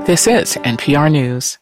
This is NPR News.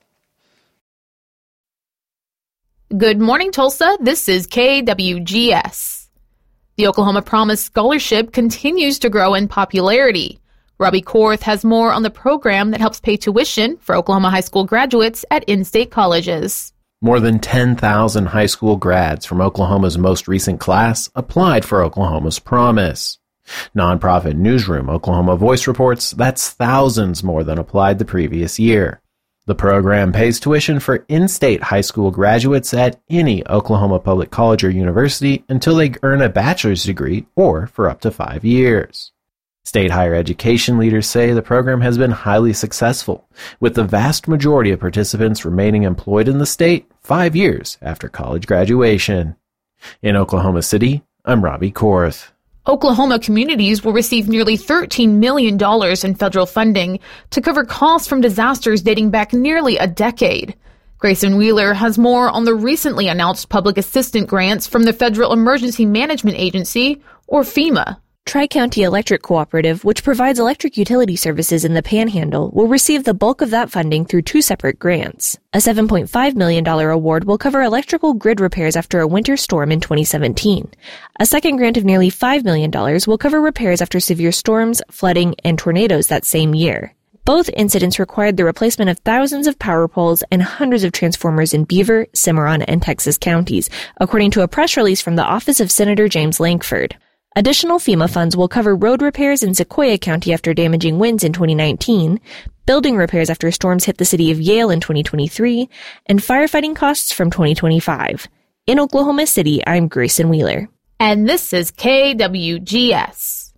Good morning, Tulsa. This is KWGS. The Oklahoma Promise Scholarship continues to grow in popularity. Robbie Korth has more on the program that helps pay tuition for Oklahoma high school graduates at in-state colleges. More than 10,000 high school grads from Oklahoma's most recent class applied for Oklahoma's Promise. Nonprofit newsroom Oklahoma Voice reports that's thousands more than applied the previous year. The program pays tuition for in-state high school graduates at any Oklahoma public college or university until they earn a bachelor's degree or for up to 5 years. State higher education leaders say the program has been highly successful, with the vast majority of participants remaining employed in the state 5 years after college graduation. In Oklahoma City, I'm Robbie Korth. Oklahoma communities will receive nearly $13 million in federal funding to cover costs from disasters dating back nearly a decade. Grayson Wheeler has more on the recently announced public assistance grants from the Federal Emergency Management Agency, or FEMA. Tri-County Electric Cooperative, which provides electric utility services in the Panhandle, will receive the bulk of that funding through two separate grants. A $7.5 million award will cover electrical grid repairs after a winter storm in 2017. A second grant of nearly $5 million will cover repairs after severe storms, flooding, and tornadoes that same year. Both incidents required the replacement of thousands of power poles and hundreds of transformers in Beaver, Cimarron, and Texas counties, according to a press release from the office of Senator James Lankford. Additional FEMA funds will cover road repairs in Sequoyah County after damaging winds in 2019, building repairs after storms hit the city of Yale in 2023, and firefighting costs from 2025. In Oklahoma City, I'm Grayson Wheeler. And this is KWGS.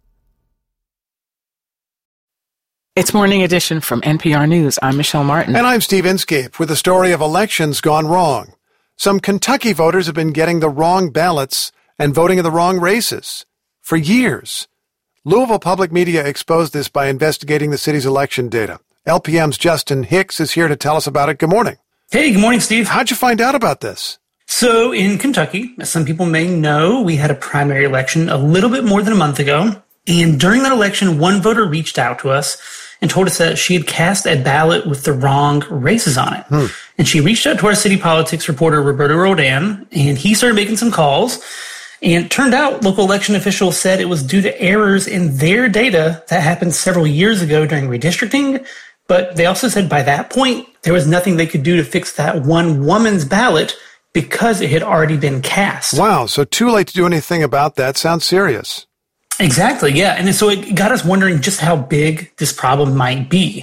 It's Morning Edition from NPR News. I'm Michelle Martin. And I'm Steve Inscape with a story of elections gone wrong. Some Kentucky voters have been getting the wrong ballots and voting in the wrong races for years. Louisville Public Media exposed this by investigating the city's election data. LPM's Justin Hicks is here to tell us about it. Good morning. Hey, good morning, Steve. How'd you find out about this? So in Kentucky, as some people may know, we had a primary election a little bit more than a month ago. And during that election, one voter reached out to us and told us that she had cast a ballot with the wrong races on it. And she reached out to our city politics reporter, Roberto Rodan, and he started making some calls. And it turned out local election officials said it was due to errors in their data that happened several years ago during redistricting. But they also said by that point, there was nothing they could do to fix that one woman's ballot because it had already been cast. Wow, so too late to do anything about that. Sounds serious. Exactly, yeah. And so it got us wondering just how big this problem might be.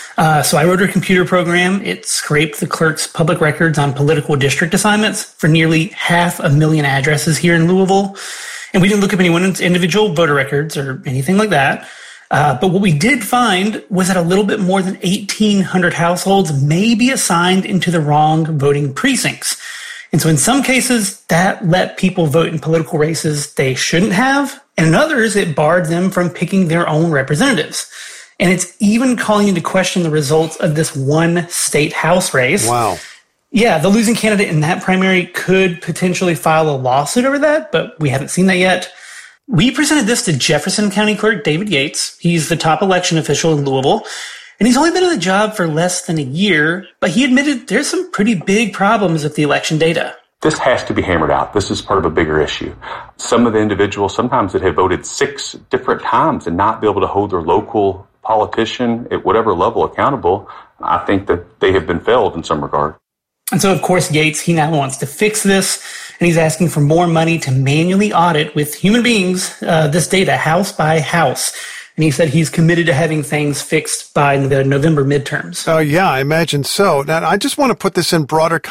So I wrote a computer program. It scraped the clerk's public records on political district assignments for nearly 500,000 addresses here in Louisville. And we didn't look up anyone's individual voter records or anything like that. But what we did find was that a little bit more than 1,800 households may be assigned into the wrong voting precincts. And so in some cases, that let people vote in political races they shouldn't have. And in others, it barred them from picking their own representatives. And it's even calling into question the results of this one state house race. Wow. Yeah, the losing candidate in that primary could potentially file a lawsuit over that, but we haven't seen that yet. We presented this to Jefferson County Clerk David Yates. He's the top election official in Louisville. And he's only been in the job for less than a year, but he admitted there's some pretty big problems with the election data. This has to be hammered out. This is part of a bigger issue. Some of the individuals, sometimes that have voted 6 different times and not be able to hold their local politician at whatever level accountable, I think that they have been failed in some regard. And so, of course, Yates, he now wants to fix this, and he's asking for more money to manually audit with human beings this data house by house. And he said he's committed to having things fixed by the November midterms. Oh, yeah, I imagine so. Now, I just want to put this in broader